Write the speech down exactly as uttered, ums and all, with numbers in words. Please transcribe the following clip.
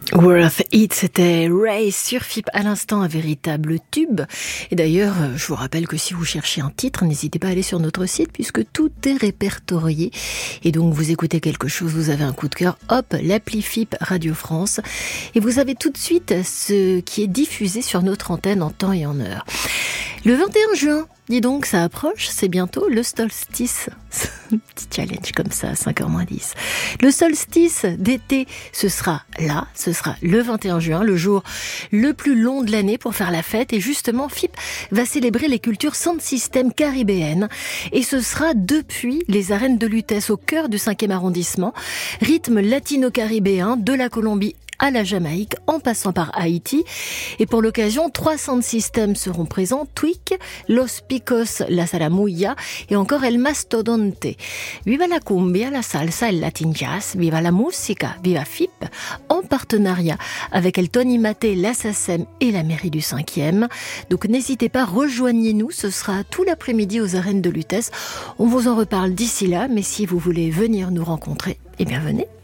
Worth It, c'était Ray sur F I P à l'instant, un véritable tube. Et d'ailleurs, je vous rappelle que si vous cherchez un titre, n'hésitez pas à aller sur notre site puisque tout est répertorié. Et donc, vous écoutez quelque chose, vous avez un coup de cœur, hop, l'appli F I P Radio France. Et vous avez tout de suite ce qui est diffusé sur notre antenne en temps et en heure. Le vingt et un juin, dis donc, ça approche, c'est bientôt le solstice. Petit challenge comme ça, à cinq heures moins dix. Le solstice d'été, ce sera là, ce sera le vingt et un juin, le jour le plus long de l'année pour faire la fête. Et justement, F I P va célébrer les cultures sound system caribéennes. Et ce sera depuis les arènes de Lutèce, au cœur du cinquième arrondissement. Rythme latino-caribéen de la Colombie à la Jamaïque, en passant par Haïti. Et pour l'occasion, trois sound systems seront présents: Tweak, Los Picos, La Salamuya et encore El Mastodonte. Viva la cumbia, la salsa, el latin jazz, viva la musica, viva F I P, en partenariat avec El Tony Maté, la SACEM et la mairie du cinquième. Donc n'hésitez pas, rejoignez-nous, ce sera tout l'après-midi aux arènes de Lutèce. On vous en reparle d'ici là, mais si vous voulez venir nous rencontrer, eh bien venez.